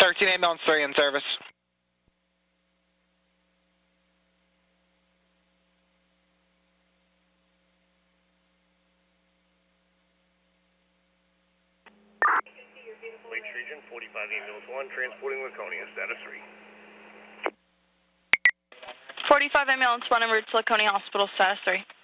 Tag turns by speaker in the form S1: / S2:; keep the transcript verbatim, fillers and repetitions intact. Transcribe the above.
S1: thirteen ambulance three in service.
S2: Lakes Region, forty-five ambulance one, transporting Laconia, status three.
S3: forty-five ambulance one en route to Laconia Hospital, status three.